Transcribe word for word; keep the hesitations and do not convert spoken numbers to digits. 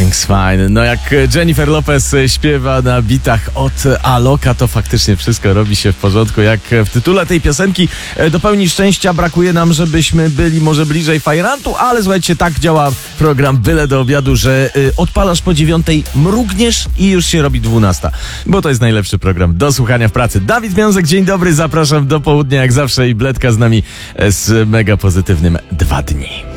Everything's fine. No jak Jennifer Lopez śpiewa na bitach od Aloka, to faktycznie wszystko robi się w porządku. Jak w tytule tej piosenki, do pełni szczęścia brakuje nam, żebyśmy byli może bliżej fajrantu, ale słuchajcie, tak działa program Byle do obiadu, że odpalasz po dziewiątej, mrugniesz i już się robi dwunasta. Bo to jest najlepszy program do słuchania w pracy. Dawid Miązek, dzień dobry, zapraszam do południa jak zawsze i Bledka z nami z mega pozytywnym dwa dni.